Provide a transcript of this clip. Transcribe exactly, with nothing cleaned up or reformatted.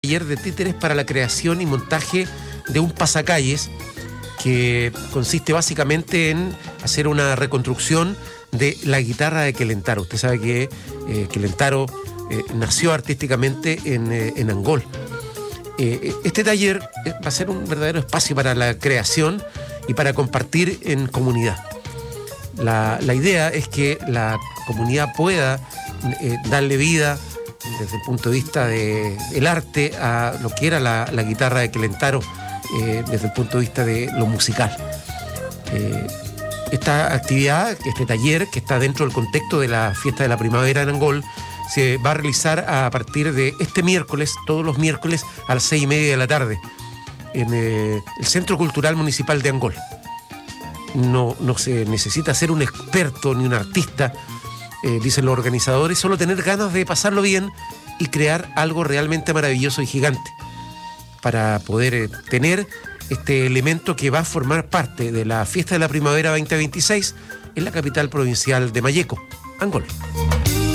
taller de títeres para la creación y montaje de un pasacalles que consiste básicamente en hacer una reconstrucción de la guitarra de Kelentaro. Usted sabe que eh, Kelentaro eh, nació artísticamente en, eh, en Angol. Eh, este taller va a ser un verdadero espacio para la creación y para compartir en comunidad. La, la idea es que la comunidad pueda eh, darle vida desde el punto de vista del arte a lo que era la, la guitarra de Kelentaro, eh, desde el punto de vista de lo musical. Eh, esta actividad, este taller, que está dentro del contexto de la fiesta de la primavera en Angol, se va a realizar a partir de este miércoles, todos los miércoles a las seis y media de la tarde, en eh, el Centro Cultural Municipal de Angol. No, no se necesita ser un experto ni un artista, eh, dicen los organizadores, solo tener ganas de pasarlo bien y crear algo realmente maravilloso y gigante para poder eh, tener este elemento que va a formar parte de la fiesta de la primavera veinte veintiséis en la capital provincial de Malleco, Angol.